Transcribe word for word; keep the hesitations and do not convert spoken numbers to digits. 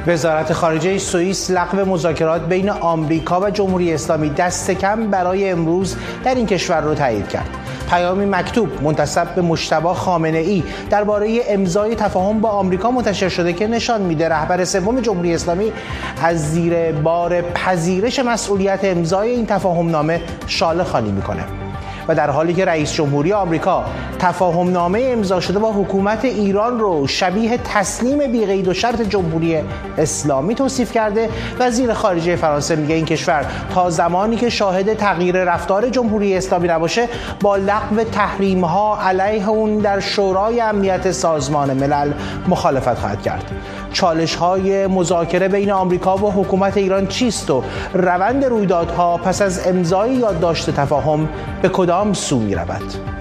وزارت خارجه سوئیس لغو مذاکرات بین آمریکا و جمهوری اسلامی دست کم برای امروز در این کشور را تایید کرد. پیامی مکتوب منتسب به مجتبی خامنه ای درباره امضای تفاهم با آمریکا منتشر شده که نشان میده رهبر سوم جمهوری اسلامی از زیر بار پذیرش مسئولیت امضای این تفاهم نامه شاله خالی میکنه. و در حالی که رئیس جمهوری آمریکا تفاهم نامه امضا شده با حکومت ایران رو شبیه تسلیم بی قید و شرط جمهوری اسلامی توصیف کرده، وزیر خارجه فرانسه میگه این کشور تا زمانی که شاهد تغییر رفتار جمهوری اسلامی نباشه با لغو تحریم ها علیه اون در شورای امنیت سازمان ملل مخالفت خواهد کرد. چالش های مذاکره بین آمریکا و حکومت ایران چیست و روند رویدادها پس از امضای یادداشت تفاهم به کدام سو می رود؟